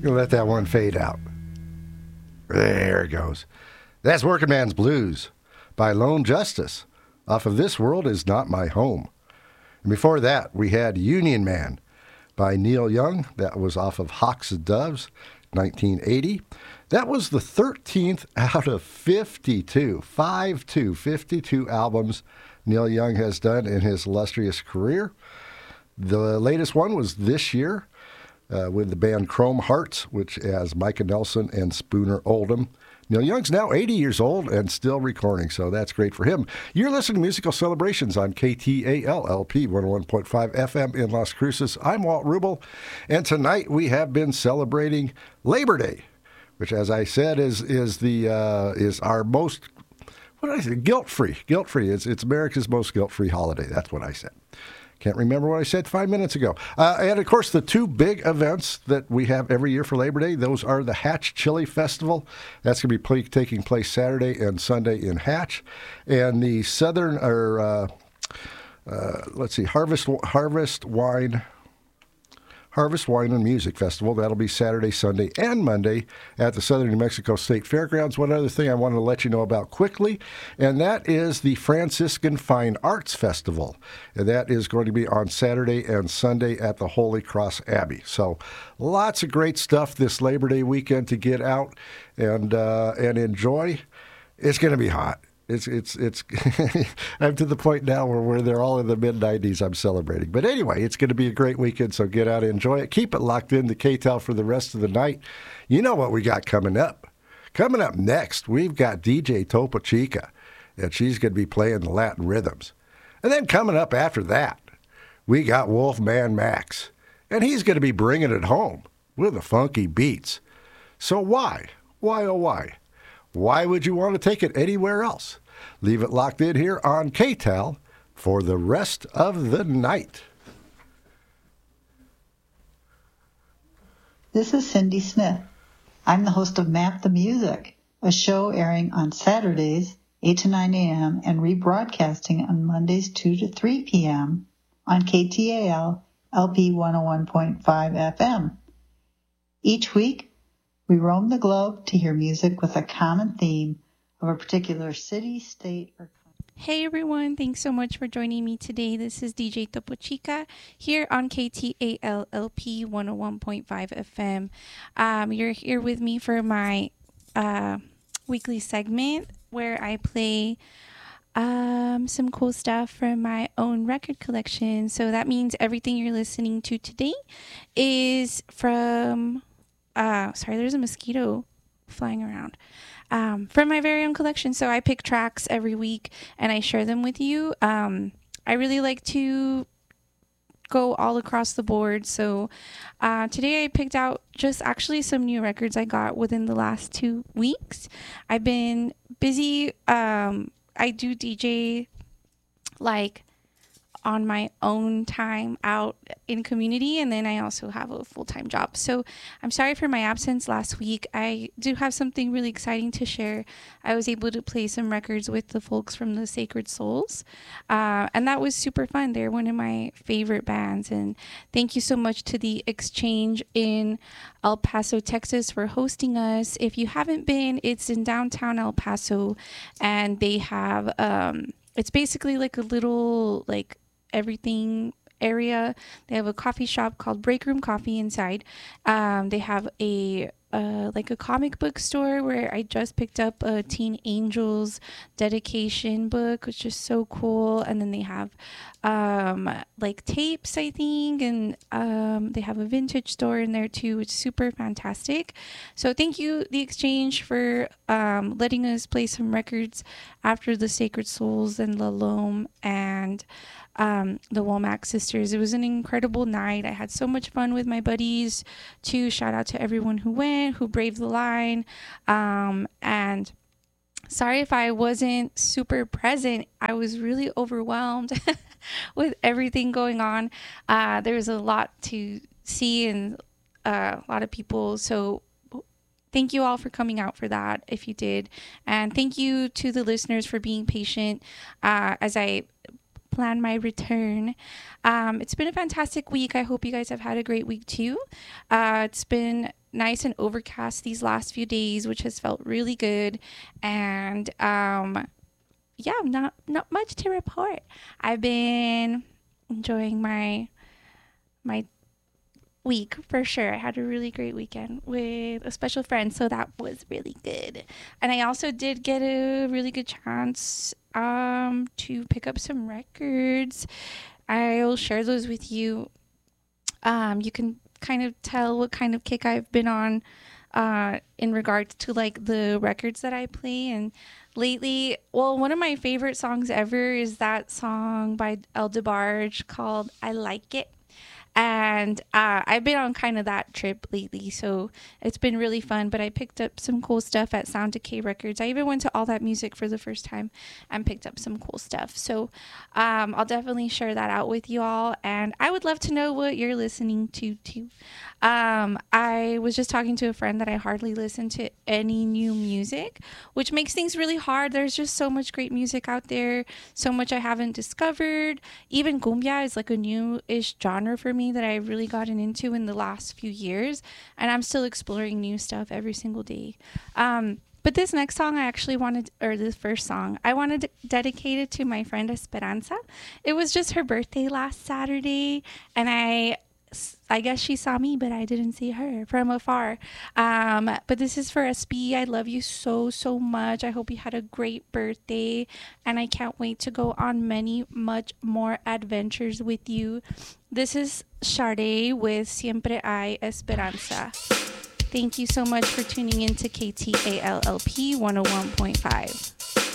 Gonna let that one fade out. There it goes. That's Working Man's Blues by Lone Justice off of This World Is Not My Home. And before that, we had Union Man by Neil Young. That was off of Hawks and Doves, 1980. That was the 13th out of 52, 52 albums Neil Young has done in his illustrious career. The latest one was this year with the band Chrome Hearts, which has Micah Nelson and Spooner Oldham. Neil Young's now 80 years old and still recording, so that's great for him. You're listening to Musical Celebrations on KTAL-LP 101.5 FM in Las Cruces. I'm Walt Rubel, and tonight we have been celebrating Labor Day, which, as I said, is our most, what did I say, guilt-free. It's America's most guilt-free holiday. That's what I said. Can't remember what I said 5 minutes ago. And, of course, the two big events that we have every year for Labor Day, those are the Hatch Chili Festival. That's going to be taking place Saturday and Sunday in Hatch. And the Southern, Harvest Wine and Music Festival. That'll be Saturday, Sunday, and Monday at the Southern New Mexico State Fairgrounds. One other thing I wanted to let you know about quickly, and that is the Franciscan Fine Arts Festival. And that is going to be on Saturday and Sunday at the Holy Cross Abbey. So lots of great stuff this Labor Day weekend to get out and enjoy. It's going to be hot. It's I'm to the point now where they're all in the mid-90s. I'm celebrating. But anyway, it's going to be a great weekend, so get out and enjoy it. Keep it locked in to KTAL for the rest of the night. You know what we got coming up. Coming up next, we've got DJ Topo Chica, and she's going to be playing the Latin rhythms. And then coming up after that, we got Wolfman Max, and he's going to be bringing it home with the funky beats. So why? Why, oh why? Why would you want to take it anywhere else? Leave it locked in here on KTAL for the rest of the night. This is Cindy Smith. I'm the host of Map the Music, a show airing on Saturdays, 8 to 9 a.m., and rebroadcasting on Mondays, 2 to 3 p.m. on KTAL LP 101.5 FM. Each week, we roam the globe to hear music with a common theme of a particular city, state, or country. Hey everyone, thanks so much for joining me today. This is DJ Topo Chica here on KTAL LP 101.5 FM. You're here with me for my weekly segment where I play some cool stuff from my own record collection. So that means everything you're listening to today is from sorry, there's a mosquito flying around. From my very own collection. So I pick tracks every week and I share them with you. I really like to go all across the board. So today I picked out just actually some new records I got within the last 2 weeks. I've been busy. I do DJ like on my own time out in community, and then I also have a full-time job. So I'm sorry for my absence last week. I do have something really exciting to share. I was able to play some records with the folks from the Sacred Souls, and that was super fun. They're one of my favorite bands, and thank you so much to the Exchange in El Paso, Texas for hosting us. If you haven't been, it's in downtown El Paso, and they have it's basically like a little like everything area. They have a coffee shop called Break Room Coffee inside. They have a like a comic book store where I just picked up a Teen Angels dedication book, which is so cool. And then they have like tapes, I think, and they have a vintage store in there too, which is super fantastic. So thank you, The Exchange, for letting us play some records after the Sacred Souls and La Lome and the Womack sisters. It was an incredible night. I had so much fun with my buddies too. Shout out to everyone who went, who braved the line. And sorry if I wasn't super present. I was really overwhelmed with everything going on. There was a lot to see and a lot of people. So thank you all for coming out for that, if you did. And thank you to the listeners for being patient as I plan my return. It's been a fantastic week. I hope you guys have had a great week too. It's been nice and overcast these last few days, which has felt really good. And yeah, not much to report. I've been enjoying my week for sure. I had a really great weekend with a special friend, so that was really good. And I also did get a really good chance to pick up some records. I'll share those with you. You can kind of tell what kind of kick I've been on in regards to like the records that I play. And lately, well, one of my favorite songs ever is that song by El DeBarge called I Like It. And I've been on kind of that trip lately, so it's been really fun. But I picked up some cool stuff at Sound Decay Records. I even went to All That Music for the first time and picked up some cool stuff. So I'll definitely share that out with you all. And I would love to know what you're listening to too. I was just talking to a friend that I hardly listen to any new music, which makes things really hard. There's just so much great music out there, so much I haven't discovered. Even cumbia is like a new-ish genre for me that I've really gotten into in the last few years, and I'm still exploring new stuff every single day. But this next song this first song, I wanted to dedicate it to my friend Esperanza. It was just her birthday last Saturday, and I guess she saw me, but I didn't see her from afar. But this is for SB. I love you so, so much. I hope you had a great birthday, and I can't wait to go on much more adventures with you. This is Sade with Siempre Hay Esperanza. Thank you so much for tuning in to KTALLP 101.5.